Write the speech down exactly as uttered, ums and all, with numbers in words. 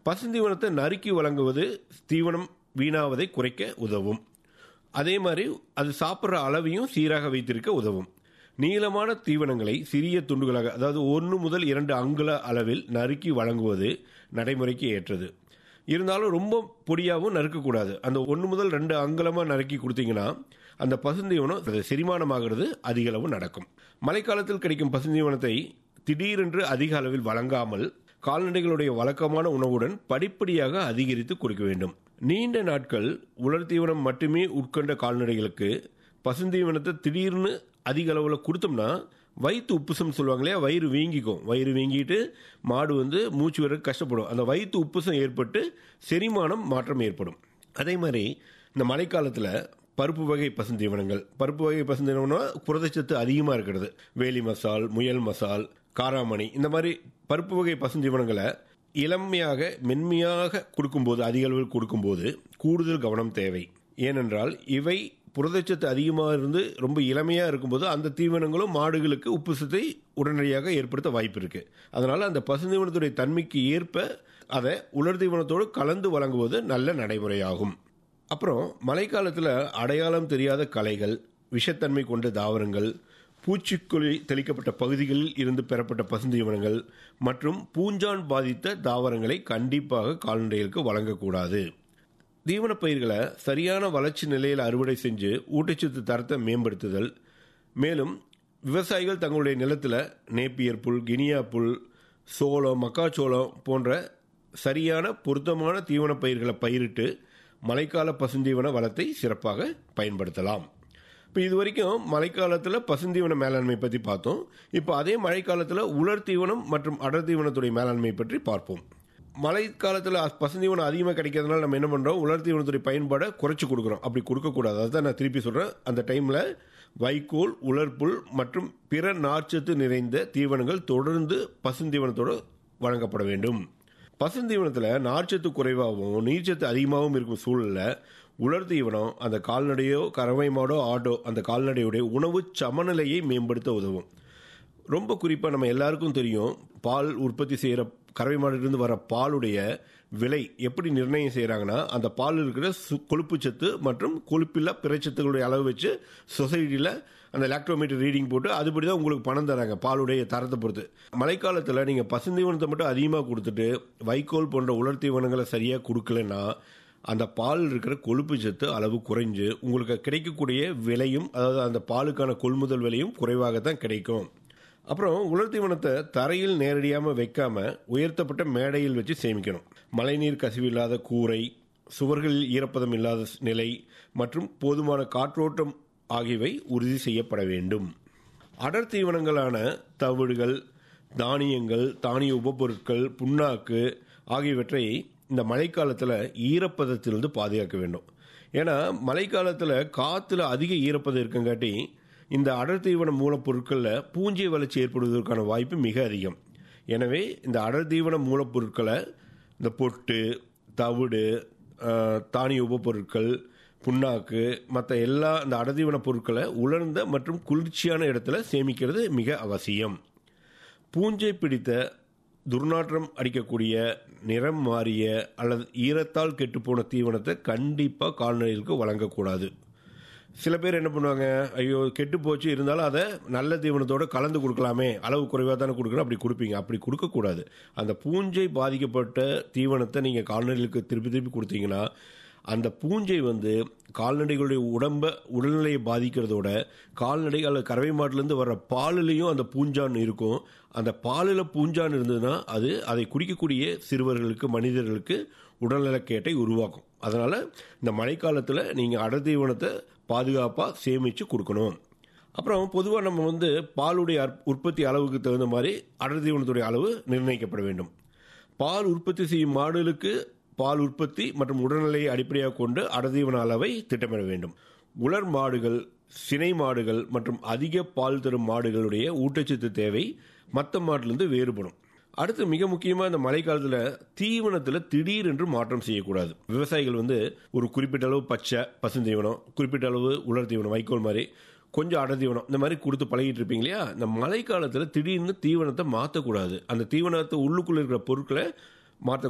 பசுந்தீவனத்தை நறுக்கி வழங்குவது தீவனம் வீணாவதை குறைக்க உதவும். அதே மாதிரி அது சாப்பிட்ற அளவையும் சீராக வைத்திருக்க உதவும். நீளமான தீவனங்களை சிறிய துண்டுகளாக, அதாவது ஒன்று முதல் இரண்டு அங்குல அளவில் நறுக்கி வழங்குவது நடைமுறைக்கு ஏற்றது. இருந்தாலும் ரொம்ப பொடியாகவும் நறுக்கக்கூடாது. அந்த ஒன்று முதல் ரெண்டு அங்குலமாக நறுக்கி கொடுத்தீங்கன்னா அந்த பசுந்தீவனம் செரிமானமாகிறது அதிக அளவு நடக்கும். மழைக்காலத்தில் கிடைக்கும் பசுந்தீவனத்தை திடீரென்று அதிக அளவில் வழங்காமல் கால்நடைகளுடைய வழக்கமான உணவுடன் படிப்படியாக அதிகரித்து கொடுக்க வேண்டும். நீண்ட நாட்கள் உலர் தீவனம் மட்டுமே உட்கொண்ட கால்நடைகளுக்கு பசுந்தீவனத்தை திடீர்னு அதிக அளவில் கொடுத்தோம்னா வயிற்று உப்புசம் சொல்லுவாங்க இல்லையா, வயிறு வீங்கிக்கும். வயிறு வீங்கிட்டு மாடு வந்து மூச்சு விட கஷ்டப்படும். அந்த வயிற்று உப்புசம் ஏற்பட்டு செரிமானம் மாற்றம் ஏற்படும். அதே மாதிரி இந்த மழைக்காலத்தில் பருப்பு வகை பசுந்தீவனங்கள், பருப்பு வகை பசுந்தீவனம்னா புரதச்சத்து அதிகமாக இருக்கிறது. வேலி மசால், முயல் மசால், காராமணி, இந்த மாதிரி பருப்பு வகை பசுந்தீவனங்களை இளமையாக மென்மையாக கொடுக்கும்போது, அதிக அளவில் கொடுக்கும்போது கூடுதல் கவனம் தேவை. ஏனென்றால் இவை புரதச்சத்து அதிகமாக இருந்து ரொம்ப இளமையாக இருக்கும்போது அந்த தீவனங்களும் மாடுகளுக்கு உப்புசத்தை உடனடியாக ஏற்படுத்த வாய்ப்பு இருக்குது. அதனால் அந்த பசுந்தீவனத்துடைய தன்மைக்கு ஏற்ப அதை உலர் தீவனத்தோடு கலந்து வழங்குவது நல்ல நடைமுறையாகும். அப்புறம் மழைக்காலத்தில் அடையாளம் தெரியாத களைகள், விஷத்தன்மை கொண்ட தாவரங்கள், பூச்சிக்கொல்லி தெளிக்கப்பட்ட பகுதிகளில் இருந்து பெறப்பட்ட பசுந்தீவனங்கள் மற்றும் பூஞ்சான் பாதித்த தாவரங்களை கண்டிப்பாக கால்நடைகளுக்கு வழங்கக்கூடாது. தீவன பயிர்களை சரியான வளர்ச்சி நிலையில் அறுவடை செஞ்சு ஊட்டச்சத்து தரத்தை மேம்படுத்துதல். மேலும் விவசாயிகள் தங்களுடைய நிலத்தில் நேப்பியர் புல், கினியா புல், சோளம், மக்காச்சோளம் போன்ற சரியான பொருத்தமான தீவன பயிர்களை பயிரிட்டு மழைக்கால பசுந்தீவன வளத்தை சிறப்பாக பயன்படுத்தலாம். இப்போ இது வரைக்கும் மழைக்காலத்தில் பசுந்தீவன மேலாண்மை பற்றி பார்த்தோம். இப்போ அதே மழைக்காலத்தில் உலர் தீவனம் மற்றும் அடர் தீவனத்துடைய மேலாண்மை பற்றி பார்ப்போம். மழை காலத்தில் பசுந்தீவனம் அதிகமாக கிடைக்கிறதுனால நம்ம என்ன பண்ணுறோம், உலர் தீவனத்துடைய பயன்பாடை குறைச்சி கொடுக்குறோம். அப்படி கொடுக்கக்கூடாது. அதுதான் நான் திருப்பி சொல்கிறேன். அந்த டைமில் வைக்கோல், உலர்புல் மற்றும் பிற நார்ச்சத்து நிறைந்த தீவனங்கள் தொடர்ந்து பசுந்தீவனத்தோடு வழங்கப்பட வேண்டும். பசுந்தீவனத்தில் நார்ச்சத்து குறைவாகவும் நீர்ச்சத்து அதிகமாகவும் இருக்கும் சூழலில் உலர் தீவனம் அந்த கால்நடையோ கறவை மாடோ ஆடோ அந்த கால்நடையுடைய உணவு சமநிலையை மேம்படுத்த உதவும். ரொம்ப குறிப்பாக நம்ம எல்லாருக்கும் தெரியும், பால் உற்பத்தி செய்கிற கறவை மாடிலிருந்து வர பாலுடைய விலை எப்படி நிர்ணயம் செய்கிறாங்கன்னா, அந்த பால் இருக்கிற கொழுப்பு சத்து மற்றும் கொழுப்பில்லா பிறச்சத்துகளுடைய அளவு வச்சு சொசைட்டியில் அந்த லாக்டோமீட்டர் ரீடிங் போட்டு அதுபடி தான் உங்களுக்கு பணம் தராங்க பாலுடைய தரத்தை பொறுத்து. மழைக்காலத்தில் நீங்கள் பசுந்தீவனத்தை மட்டும் அதிகமாக கொடுத்துட்டு வைக்கோல் போன்ற உலர் தீவனங்களை சரியாக கொடுக்கலன்னா அந்த பால் இருக்கிற கொழுப்பு சத்து அளவு குறைஞ்சு உங்களுக்கு கிடைக்கக்கூடிய விலையும், அதாவது அந்த பாலுக்கான கொள்முதல் விலையும் குறைவாகத்தான் கிடைக்கும். அப்புறம் உலர் தீவனத்தை தரையில் நேரடியாக வைக்காம உயர்த்தப்பட்ட மேடையில் வச்சு சேமிக்கணும். மழைநீர் கசிவு இல்லாத கூரை, சுவர்களில் ஈரப்பதம் இல்லாத நிலை மற்றும் போதுமான காற்றோட்டம் ஆகியவை உறுதி செய்யப்பட வேண்டும். அடர் தீவனங்களான தவிடுகள், தானியங்கள், தானிய உபப்பொருட்கள், புண்ணாக்கு ஆகியவற்றை இந்த மழைக்காலத்தில் ஈரப்பதத்திலிருந்து பாதுகாக்க வேண்டும். ஏன்னா மழைக்காலத்தில் காற்றுல அதிக ஈரப்பதம் இருக்குங்காட்டி இந்த அடர் தீவன மூலப்பொருட்களில் பூஞ்சை வளர்ச்சி ஏற்படுவதற்கான வாய்ப்பு மிக அதிகம். எனவே இந்த அடர் தீவன மூலப்பொருட்களை இந்த பொட்டு, தவிடு, தானிய உபப்பொருட்கள், புண்ணாக்கு, மற்ற எல்லா இந்த அடர் தீவன பொருட்களை உலர்ந்த மற்றும் குளிர்ச்சியான இடத்துல சேமிக்கிறது மிக அவசியம். பூஞ்சை பிடித்த, துர்நாற்றம் அடிக்கக்கூடிய, நிறம் மாறிய அல்லது ஈரத்தால் கெட்டுப்போன தீவனத்தை கண்டிப்பாக கால்நடைகளுக்கு வழங்கக்கூடாது. சில பேர் என்ன பண்ணுவாங்க, ஐயோ கெட்டு போச்சு இருந்தாலும் அதை நல்ல தீவனத்தோடு கலந்து கொடுக்கலாமே, அளவு குறைவாக தானே கொடுக்கணும், அப்படி கொடுப்பீங்க. அப்படி கொடுக்கக்கூடாது. அந்த பூஞ்சை பாதிக்கப்பட்ட தீவனத்தை நீங்கள் கால்நடைகளுக்கு திருப்பி திருப்பி கொடுத்தீங்கன்னா அந்த பூஞ்சை வந்து கால்நடைகளுடைய உடம்பை உடல்நிலையை பாதிக்கிறதோட கால்நடை அல்லது கறவை மாட்டிலேருந்து வர்ற பாலிலையும் அந்த பூஞ்சான் இருக்கும். அந்த பாலில் பூஞ்சான் இருந்ததுன்னா அது அதை குடிக்கக்கூடிய சிறுவர்களுக்கு, மனிதர்களுக்கு உடல்நலக்கேட்டை உருவாக்கும். அதனால் இந்த மழைக்காலத்தில் நீங்கள் அடர் தீவனத்தை பாதுகாப்பாக சேமித்து கொடுக்கணும். அப்புறம் பொதுவாக நம்ம வந்து பாலுடைய உற்பத்தி அளவுக்கு தகுந்த மாதிரி அடர் தீவனத்துடைய அளவு நிர்ணயிக்கப்பட வேண்டும். பால் உற்பத்தி செய்யும் மாடுகளுக்கு பால் உற்பத்தி மற்றும் உடல்நிலையை அடிப்படையாக கொண்டு அடர் தீவன அளவை திட்டமிட வேண்டும். உலர் மாடுகள், சினை மாடுகள் மற்றும் அதிக பால் தரும் மாடுகளுடைய ஊட்டச்சத்து தேவை மற்ற மாட்டிலிருந்து வேறுபடும். அடுத்து மிக முக்கியமாக இந்த மழைக்காலத்தில் தீவனத்தில் திடீரென்று மாற்றம் செய்யக்கூடாது. விவசாயிகள் வந்து ஒரு குறிப்பிட்ட அளவு பச்சை பசுந்தீவனம், குறிப்பிட்ட அளவு உலர் தீவனம், வைக்கோல் மாதிரி கொஞ்சம் அடர் தீவனம் இந்த மாதிரி கொடுத்து பழகிட்டு இருப்பீங்க இல்லையா. இந்த மழைக்காலத்தில் திடீர்னு தீவனத்தை மாற்றக்கூடாது. அந்த தீவனத்தை உள்ளுக்குள்ள இருக்கிற பொருட்களை மாற்ற